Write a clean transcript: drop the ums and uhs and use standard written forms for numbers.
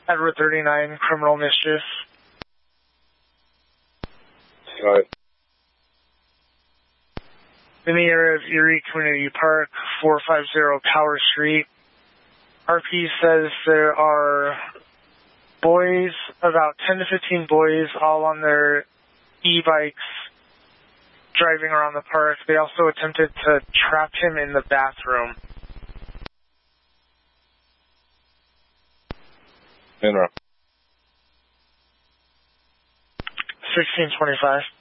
Edward 39, criminal mischief. Alright. In the area of Erie Community Park, 450 Power Street. RP says there are boys, about 10 to 15 boys, all on their e-bikes driving around the park. They also attempted to trap him in the bathroom. Interrupt. 1625.